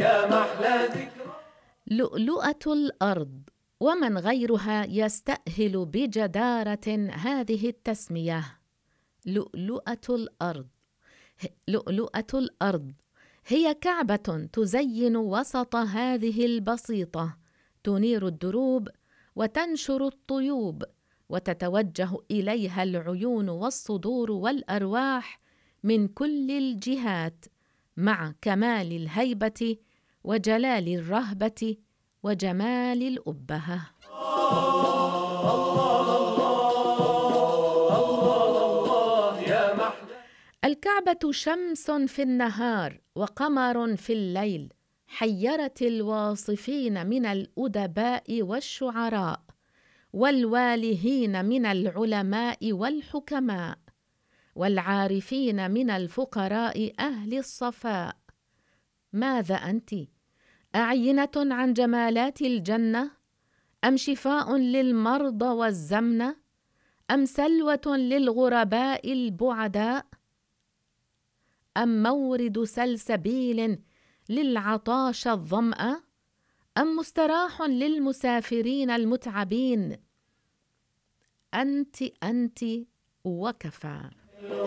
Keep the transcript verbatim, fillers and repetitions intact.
يا محلى ذكرى. لؤلؤة الأرض، ومن غيرها يستأهل بجدارة هذه التسمية. لؤلؤة الأرض، لؤلؤة الأرض هي كعبة تزين وسط هذه البسيطة، تنير الدروب وتنشر الطيوب، وتتوجه إليها العيون والصدور والأرواح من كل الجهات، مع كمال الهيبة وجلال الرهبة وجمال الأبهة. الكعبة شمس في النهار وقمر في الليل، حيرت الواصفين من الأدباء والشعراء، والوالهين من العلماء والحكماء، والعارفين من الفقراء أهل الصفاء. ماذا أنتِ؟ أعينة عن جمالات الجنة؟ أم شفاء للمرضى والزمنة؟ أم سلوة للغرباء البعداء؟ أم مورد سلسبيل للعطاش الظمأ؟ أم مستراح للمسافرين المتعبين؟ أنت أنت وكفى.